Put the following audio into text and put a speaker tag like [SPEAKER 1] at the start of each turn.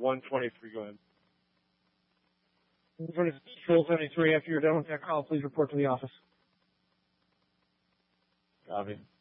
[SPEAKER 1] 123, go ahead.
[SPEAKER 2] Control 73, after you're done with that call, please report to the office.
[SPEAKER 1] Copy.